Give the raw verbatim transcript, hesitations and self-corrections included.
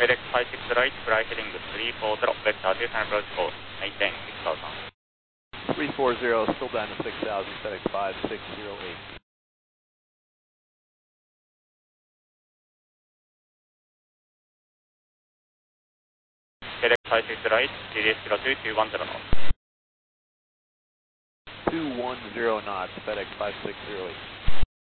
FedEx five six zero eight, fly heading three four zero, vector two time approach course, maintain six thousand. three four zero, still down to six thousand, FedEx five six zero eight. FedEx five six zero eight, C D S zero two two one zero knots. two one zero knots, FedEx five six zero eight.